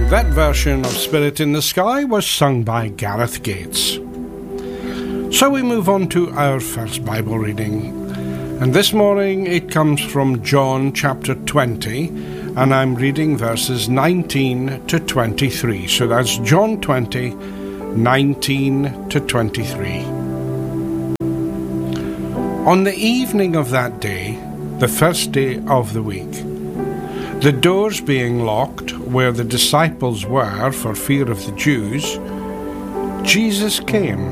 That version of Spirit in the Sky was sung by Gareth Gates. So we move on to our first Bible reading. And this morning it comes from John chapter 20, and I'm reading verses 19 to 23. So that's John 20, 19 to 23. On the evening of that day, the first day of the week, the doors being locked where the disciples were for fear of the Jews, Jesus came